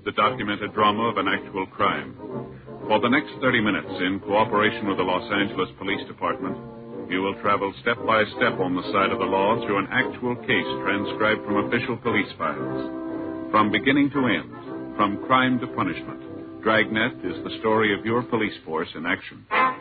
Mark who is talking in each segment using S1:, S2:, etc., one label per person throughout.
S1: the documented drama of an actual crime. For the next 30 minutes, in cooperation with the Los Angeles Police Department, you will travel step by step on the side of the law through an actual case transcribed from official police files. From beginning to end, from crime to punishment, Dragnet is the story of your police force in action.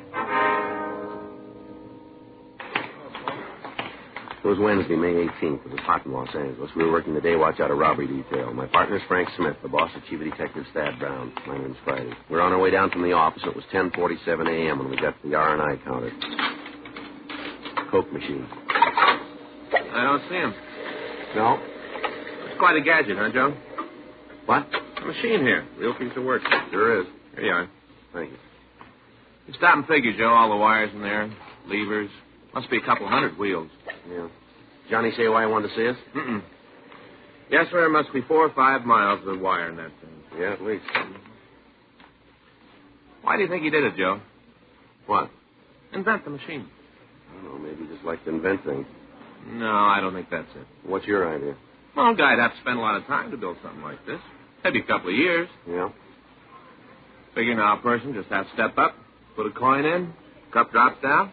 S2: It was Wednesday, May 18th. It was hot in Los Angeles. We were working the day watch out of robbery detail. My partner's Frank Smith. The boss is Chief Detective Thad Brown. My name's Friday. We were on our way down from the office. It was 10:47 a.m. when we got to the R&I counter. Coke machine.
S3: I don't see him.
S2: No?
S3: It's quite a gadget, huh, Joe?
S2: What?
S3: A machine here. Real piece of work.
S2: Sure is.
S3: Here you are.
S2: Thank you.
S3: You stop and figure, Joe, all the wires in there, levers. Must be a couple hundred wheels.
S2: Yeah. Johnny say why he wanted to see us?
S3: Mm-mm. Yes, sir, it must be 4 or 5 miles of wire in that thing.
S2: Yeah, at least.
S3: Why do you think he did it, Joe?
S2: What?
S3: Invent the machine.
S2: I don't know, maybe he just liked to invent things.
S3: No, I don't think that's it.
S2: What's your idea?
S3: Well, a guy'd have to spend a lot of time to build something like this. Maybe a couple of years.
S2: Yeah?
S3: Figure now a person just has to step up, put a coin in, cup drops down,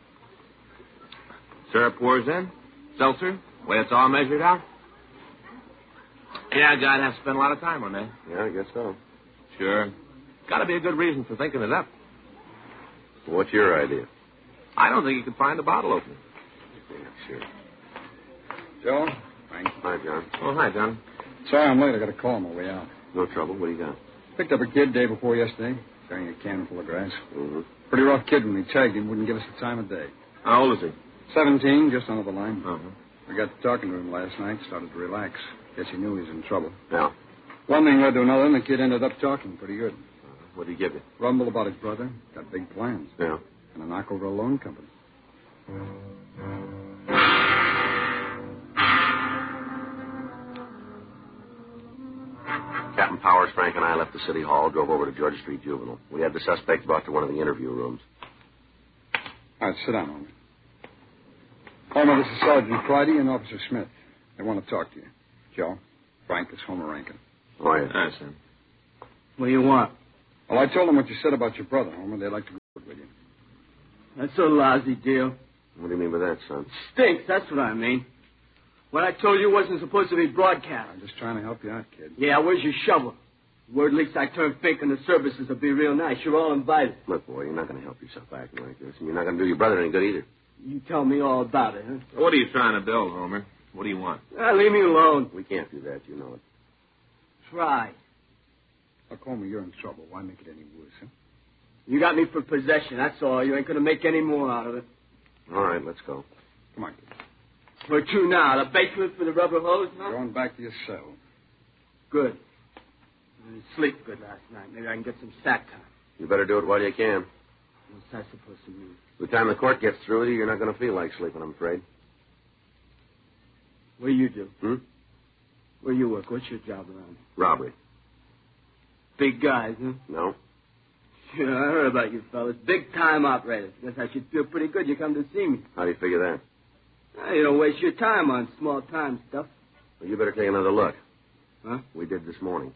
S3: syrup pours in, seltzer, way it's all measured out. Yeah, a guy'd have to spend a lot of time on that.
S2: Yeah, I guess so.
S3: Sure. Got to be a good reason for thinking it up.
S2: What's your idea?
S3: I don't think you could find a bottle opener.
S2: Yeah, sure.
S4: Joe? Frank.
S2: Hi, John.
S3: Oh, hi, John.
S4: Sorry I'm late. I got a call on my way out.
S2: No trouble. What do you got?
S4: Picked up a kid day before yesterday, carrying a can full of grass.
S2: Mm-hmm.
S4: Pretty rough kid when we tagged him. Wouldn't give us the time of day.
S3: How old is he?
S4: 17, just under the line.
S3: Uh-huh.
S4: We got to talking to him last night, started to relax. Guess he knew he was in trouble.
S2: Yeah.
S4: One thing led to another, and the kid ended up talking pretty good.
S2: What did he give you?
S4: Rumbled about his brother. Got big plans.
S2: Yeah.
S4: And a knock over a loan company.
S2: Captain Powers, Frank, and I left the city hall, drove over to Georgia Street Juvenile. We had the suspect brought to one of the interview rooms.
S4: All right, sit down, Homer. Homer, this is Sergeant Friday and Officer Smith. They want to talk to you. Joe, Frank, it's Homer Rankin.
S2: Oh, yeah.
S3: Hi, Sam.
S5: What do you want?
S4: Well, I told them what you said about your brother, Homer. They'd like to go with you.
S5: That's a lousy deal.
S2: What do you mean by that, son?
S5: Stinks, that's what I mean. What I told you wasn't supposed to be broadcast.
S4: I'm just trying to help you out, kid.
S5: Yeah, where's your shovel? Word leaks I turn fake and the services will be real nice. You're all invited.
S2: Look, boy, you're not going to help yourself acting like this, and you're not going to do your brother any good either.
S5: You tell me all about it, huh?
S3: What are you trying to build, Homer? What do you want?
S5: Leave me alone.
S2: We can't do that, you know it.
S5: Try.
S4: Look, Homer, you're in trouble. Why make it any worse, huh?
S5: You got me for possession, that's all. You ain't going to make any more out of it.
S2: All right, let's go.
S4: Come on, kid.
S5: Where to now? The basement for the rubber hose, huh?
S4: Going back to your cell.
S5: Good. I didn't sleep good last night. Maybe I can get some sack time.
S2: You better do it while you can.
S5: What's that supposed to mean?
S2: By the time the court gets through with you, you're not going to feel like sleeping, I'm afraid.
S5: What do you do?
S2: Hmm?
S5: Where you work? What's your job around?
S2: Robbery.
S5: Big guys, huh?
S2: No?
S5: Yeah, I heard about you fellas. Big-time operators. Guess I should feel pretty good you come to see me.
S2: How do you figure that?
S5: Well, you don't waste your time on small-time stuff.
S2: Well, you better take another look.
S5: Huh?
S2: We did this morning.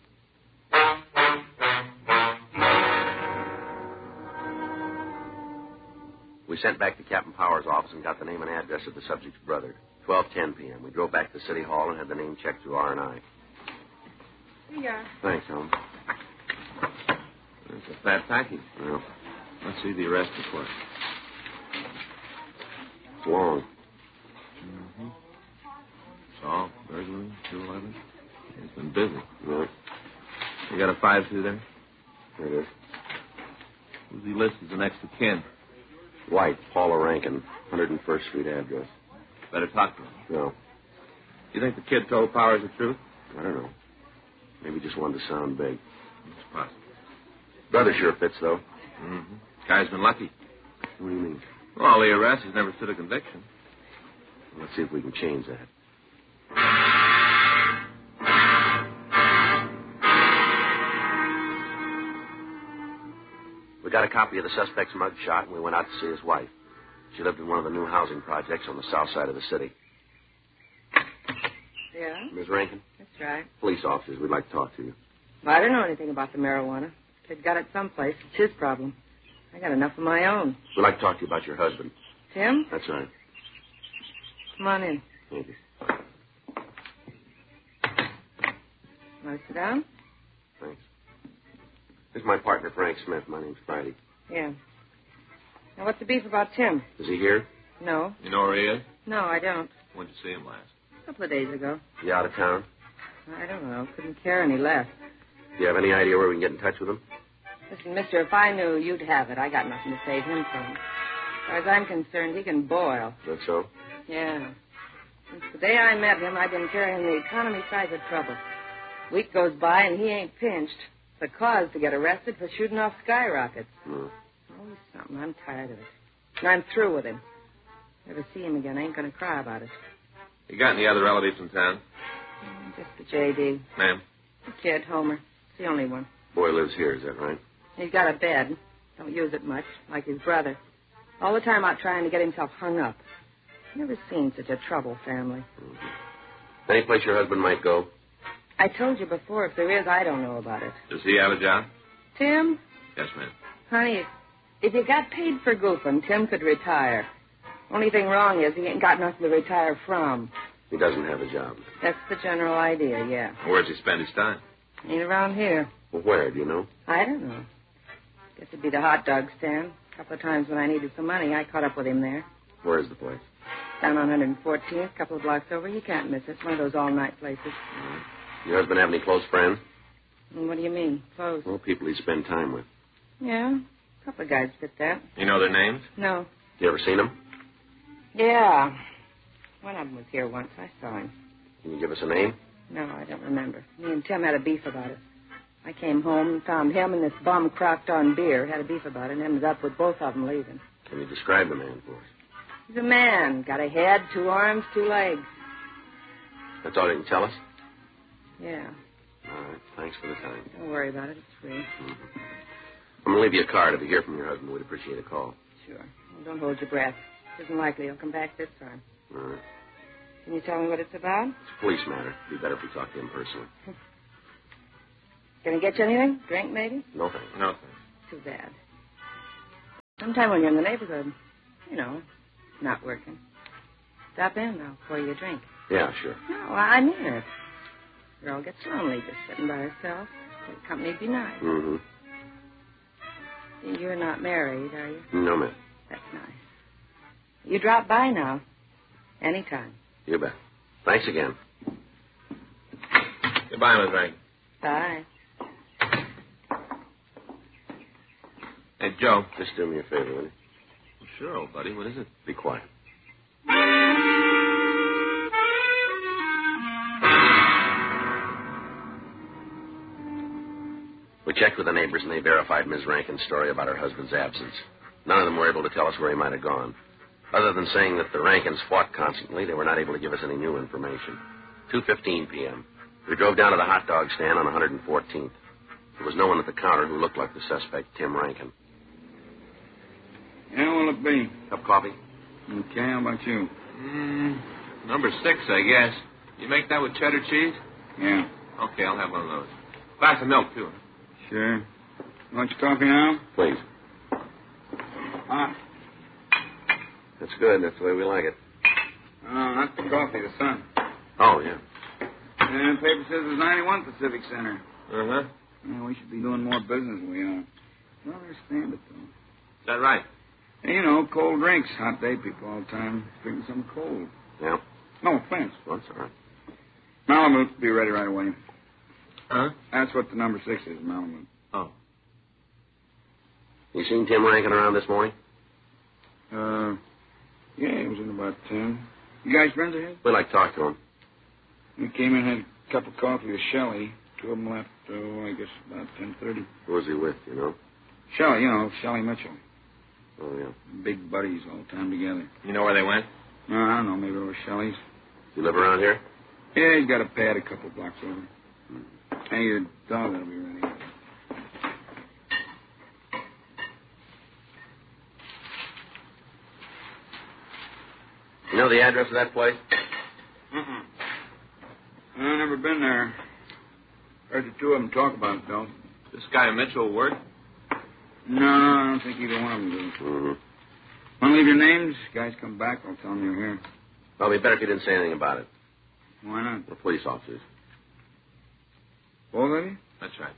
S2: We sent back to Captain Powers' office and got the name and address of the subject's brother. 12:10 p.m. We drove back to City Hall and had the name checked through R&I.
S6: Here you are.
S2: Thanks, Helen.
S3: It's a fat package.
S2: Well,
S3: Let's see the arrest report.
S2: it's long.
S3: Mm-hmm. Assault, burglary, 211. It's been busy.
S2: Yeah,
S3: You got a 5-2 there?
S2: there it is.
S3: Who's he listed as the next of kin?
S2: White, Paula Rankin, 101st Street address.
S3: Better talk to him.
S2: No,
S3: You think the kid told Powers the truth?
S2: I don't know. Maybe just wanted to sound big.
S3: It's possible.
S2: Brother sure fits, though.
S3: Mm-hmm. Guy's been lucky.
S2: What do you mean?
S3: Well, the arrest has never stood a conviction.
S2: Let's see if we can change that. We got a copy of the suspect's mug shot, and we went out to see his wife. She lived in one of the new housing projects on the south side of the city.
S6: Yeah,
S2: Ms. Rankin?
S6: that's right.
S2: Police officers, we'd like to talk to you.
S7: Well, I don't know anything about the marijuana. Kid got it someplace. It's his problem. I got enough of my own.
S2: We'd like to talk to you about your husband.
S7: Tim?
S2: That's right.
S7: Come on in.
S2: Thank you.
S7: Want to sit down?
S2: Thanks. This is my partner, Frank Smith. My name's Friday.
S7: Yeah. Now, what's the beef about Tim?
S2: Is he here?
S7: No.
S3: You know where he is?
S7: No, I don't.
S3: When'd you see him last?
S7: A couple of days ago.
S2: Is he out of town?
S7: I don't know. Couldn't care any less.
S2: Do you have any idea where we can get in touch with him?
S7: Listen, mister, if I knew, you'd have it. I got nothing to save him from. As far as I'm concerned, he can boil.
S2: Is that so?
S7: Yeah. Since the day I met him, I've been carrying the economy side of trouble. Week goes by and he ain't pinched. It's a cause to get arrested for shooting off skyrockets. Always something. I'm tired of it. And I'm through with him. Never see him again. I ain't going to cry about it.
S3: You got any other relatives in town?
S7: Just the J.D.
S3: Ma'am?
S7: The kid, Homer. It's the only one.
S2: Boy lives here, is that right?
S7: He's got a bed. Don't use it much, like his brother. All the time out trying to get himself hung up. Never seen such a trouble family.
S2: Any place your husband might go?
S7: I told you before, if there is, I don't know about it.
S3: Does he have a job?
S7: Tim?
S3: Yes, ma'am.
S7: Honey, if you got paid for goofing, Tim could retire. Only thing wrong is he ain't got nothing to retire from.
S2: He doesn't have a job.
S7: That's the general idea, yeah.
S3: Where's he spend his time?
S7: Ain't around here.
S2: Well, where, do you know?
S7: I don't know. Guess it'd be the hot dog stand. A couple of times when I needed some money, I caught up with him there.
S2: Where's the place?
S7: Down on 114th, a couple of blocks over. You can't miss it. It's one of those all-night places.
S2: Your husband have any close friends?
S7: And what do you mean, close?
S2: Well, people he spend time with.
S7: Yeah, a couple of guys fit that.
S3: You know their names?
S7: No.
S2: You ever seen them?
S7: Yeah. One of them was here once. I saw him.
S2: Can you give us a name?
S7: No, I don't remember. Me and Tim had a beef about it. I came home and found him and this bum crocked on beer. Had a beef about it and ended up with both of them leaving.
S2: Can you describe the man for us?
S7: He's a man. Got a head, 2 arms, 2 legs.
S2: That's all you can tell us?
S7: Yeah.
S2: All right. Thanks for the time.
S7: Don't worry about it. It's free.
S2: Mm-hmm. I'm going to leave you a card. If you hear from your husband, we'd appreciate a call.
S7: Sure. Well, don't hold your breath. It isn't likely he'll come back this time.
S2: All right.
S7: Can you tell me what it's about?
S2: It's a police matter. It'd be better if we talked to him personally.
S7: Can I get you anything? Drink, maybe?
S2: No, thanks.
S3: No, thanks.
S7: Too bad. Sometime when you're in the neighborhood, you know, not working, stop in. I'll pour you a drink.
S2: Yeah, sure.
S7: No, I mean it. Girl gets lonely just sitting by herself. So company'd be nice.
S2: Mm-hmm.
S7: You're not married, are you?
S2: No, ma'am.
S7: That's nice. You drop by now. Anytime.
S2: You bet. Thanks again.
S3: Goodbye, Miss Rankin.
S7: Bye.
S3: Hey, Joe.
S2: Just do me a favor, will you?
S3: Sure, old buddy. What is it?
S2: Be quiet. We checked with the neighbors, and they verified Ms. Rankin's story about her husband's absence. None of them were able to tell us where he might have gone. Other than saying that the Rankins fought constantly, they were not able to give us any new information. 2:15 p.m. We drove down to the hot dog stand on 114th. There was no one at the counter who looked like the suspect, Tim Rankin.
S4: Yeah, what'll it be?
S2: Cup of coffee?
S4: Okay, how about you?
S3: Number 6, I guess. You make that with cheddar cheese?
S4: Yeah.
S3: Okay, I'll have one of those. Glass of milk, too.
S4: Sure. Want your coffee now?
S2: Please.
S4: Hot.
S2: That's good. That's the way we like it.
S4: Oh, not the coffee, the sun.
S2: Oh, yeah.
S4: And the paper says it's 91 Pacific Center.
S3: Uh-huh.
S4: Yeah, we should be doing more business than we are. I don't understand it, though.
S3: Is that right?
S4: Hey, you know, cold drinks. Hot day people all the time. Drinking something cold.
S2: Yeah?
S4: No offense.
S2: Well, that's all right.
S4: Malamute, be ready right away.
S3: Huh?
S4: That's what the number 6 is, Malamute.
S3: Oh.
S2: You seen Tim Rankin around this morning?
S4: Yeah, he was in about 10. You guys friends of his?
S2: We'd like to talk to him.
S4: We came in, had a cup of coffee with Shelley. 2 of them left, I guess, about 10:30.
S2: Who was he with, you know?
S4: Shelley, you know, Shelley Mitchell.
S2: Oh, yeah.
S4: Big buddies all the time together.
S3: You know where they went?
S4: No, I don't know, maybe it was Shelley's.
S2: You live around here?
S4: Yeah, he's got a pad a couple blocks over. Hey, your dog will be ready.
S2: You know the address of that place?
S4: I've never been there.
S8: Heard the two of them talk about it, though.
S3: This guy Mitchell work?
S8: No, I don't think either one of them do.
S2: Mm-hmm.
S8: Want to leave your names? Guys come back, I'll tell them you're here.
S2: Well, it'd be better if you didn't say anything about it.
S8: Why not?
S2: We're police officers.
S8: Both of you?
S3: That's right.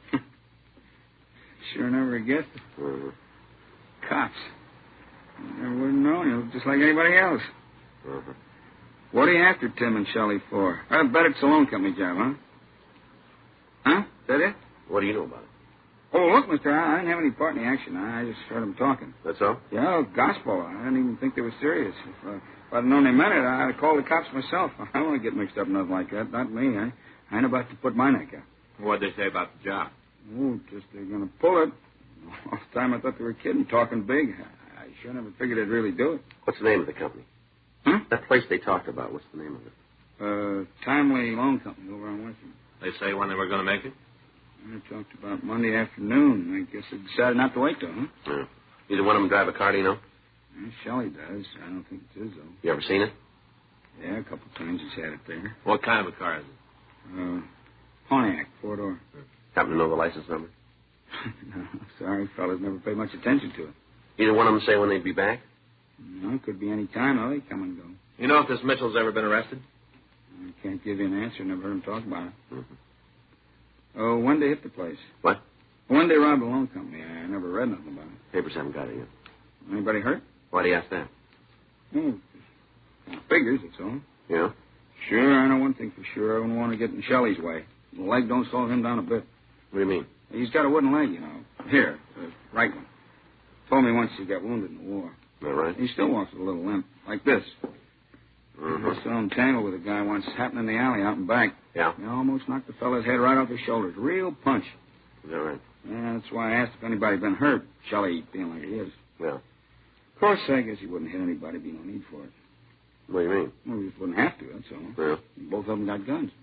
S8: Sure never guessed it.
S2: Mm-hmm.
S8: Cops. Never would have known. You look just like anybody else.
S2: Mm-hmm.
S8: What are you after Tim and Shelley for? I bet it's a loan company job, huh? Huh? Is that it?
S2: What do you know about it?
S8: Oh, look, mister, I didn't have any part in the action. I just heard them talking.
S2: That's all?
S8: Yeah, gospel. I didn't even think they were serious. If I'd known they meant it, I'd have called the cops myself. I don't want to get mixed up in nothing like that. Not me. I ain't about to put my neck out.
S3: What'd they say about the job?
S8: Oh, just they're going to pull it. All the time I thought they were kidding, talking big. I sure never figured they'd really do it.
S2: What's the name of the company?
S8: Huh?
S2: That place they talked about, what's the name of it?
S8: Timely Loan Company over on Western.
S3: They say when they were going to make it?
S8: I talked about Monday afternoon. I guess they decided not to wait, though, huh?
S2: Yeah. Either one of them drive a car, do you know?
S8: Yeah, Shelley does. I don't think it's his, though.
S2: You ever seen it?
S8: Yeah, a couple times he's had it there.
S3: What kind of a car is it?
S8: Pontiac, four-door.
S2: Happen to know the license number?
S8: No, sorry, fellas never paid much attention to it.
S2: Either one of them say when they'd be back?
S8: No, it could be any time. They come and go.
S3: You know if this Mitchell's ever been arrested?
S8: I can't give you an answer. Never heard him talk about it.
S2: Mm-hmm.
S8: Oh, when they hit the place.
S2: What?
S8: When they robbed a loan company. I never read nothing about it.
S2: Papers haven't got it yet.
S8: Anybody hurt?
S2: Why do you ask that?
S8: Oh, figures, that's all.
S2: Yeah?
S8: Sure, I know one thing for sure. I wouldn't want to get in Shelley's way. The leg don't slow him down a bit.
S2: What do you mean?
S8: He's got a wooden leg, you know. Here, the right one. Told me once he got wounded in the war.
S2: Is that right?
S8: He still walks with a little limp, like this.
S2: Mm-hmm.
S8: I saw him tangle with a guy once, happened in the alley out and back.
S2: Yeah?
S8: He almost knocked the fella's head right off his shoulders. Real punch.
S2: Is that right?
S8: Yeah, that's why I asked if anybody had been hurt. Shelley being like he is.
S2: Yeah.
S8: Of course, I guess he wouldn't hit anybody. Be no need for it.
S2: What do you mean?
S8: Well, he just wouldn't have to, that's all.
S2: Yeah.
S8: Both of them got guns.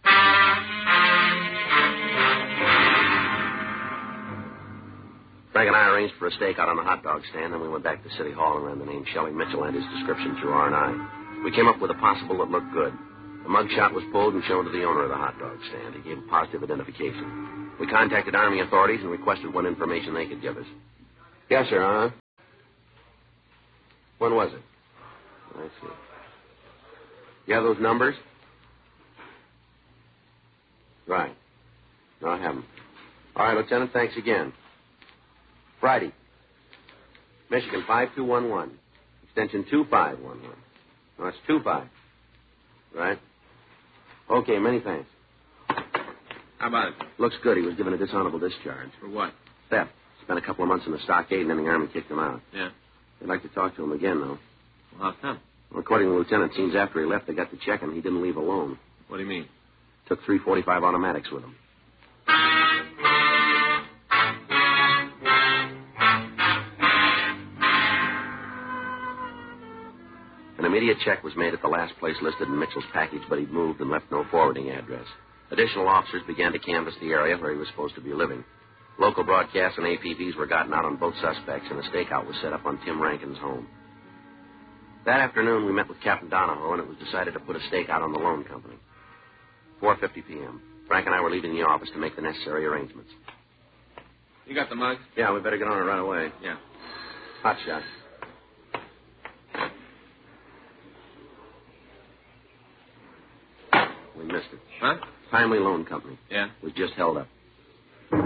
S2: Frank and I arranged for a stakeout on the hot dog stand, then we went back to City Hall and ran the name Shelley Mitchell and his description through R&I. We came up with a possible that looked good. The mug shot was pulled and shown to the owner of the hot dog stand. He gave a positive identification. We contacted Army authorities and requested what information they could give us. Yes, sir, huh? When was it? I see. You have those numbers? Right. No, I haven't. All right, Lieutenant, thanks again. Friday. Michigan 5211. Extension 2511. No, that's 25. Right? Okay, many thanks.
S3: How about it?
S2: Looks good. He was given a dishonorable discharge.
S3: For what?
S2: Theft. Spent a couple of months in the stockade, and then the Army kicked him out.
S3: Yeah.
S2: They'd like to talk to him again, though.
S3: Well, how come?
S2: Well, according to the lieutenant, it seems after he left, they got to check him. He didn't leave alone.
S3: What do you mean?
S2: Took 345 automatics with him. An immediate check was made at the last place listed in Mitchell's package, but he'd moved and left no forwarding address. Additional officers began to canvass the area where he was supposed to be living. Local broadcasts and APBs were gotten out on both suspects, and a stakeout was set up on Tim Rankin's home. That afternoon, we met with Captain Donahoe, and it was decided to put a stakeout on the loan company. 4:50 p.m. Frank and I were leaving the office to make the necessary arrangements.
S3: You got the mug?
S2: Yeah, we better get on it right away.
S3: Yeah.
S2: Hot shot. We missed it.
S3: Huh?
S2: Timely Loan Company.
S3: Yeah.
S2: Was just held up.